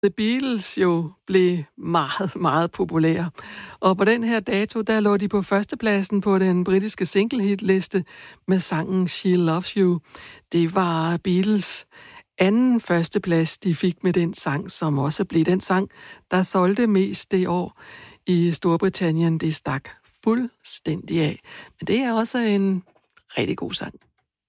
The Beatles jo blev meget, meget populære. Og på den her dato, der lå de på førstepladsen på den britiske singlehitliste med sangen She Loves You. Det var Beatles anden førsteplads, de fik med den sang, som også blev den sang, der solgte mest det år i Storbritannien. Det stak fuldstændig af. Men det er også en rigtig god sang.